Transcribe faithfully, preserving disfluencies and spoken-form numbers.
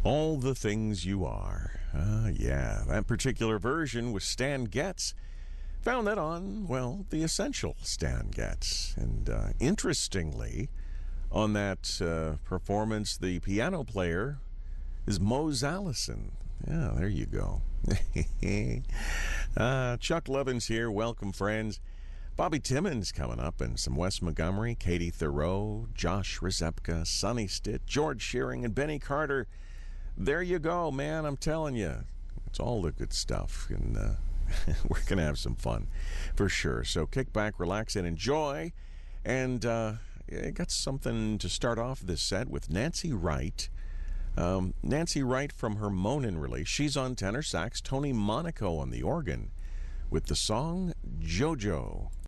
All the Things You Are. Ah, yeah, that particular version was Stan Getz. Found that on, well, the essential Stan Getz. And uh, interestingly, on that uh, performance, the piano player is Mose Allison. Yeah, there you go. uh, Chuck Lovins here. Welcome, friends. Bobby Timmons coming up, and some Wes Montgomery, Katie Thoreau, Josh Rzepka, Sonny Stitt, George Shearing, and Benny Carter. There you go, man. I'm telling you. It's all the good stuff, and uh, we're going to have some fun for sure. So kick back, relax, and enjoy. And uh, I got something to start off this set with Nancy Wright. Um, Nancy Wright from her Monin release. She's on tenor sax, Tony Monaco on the organ, with the song JoJo.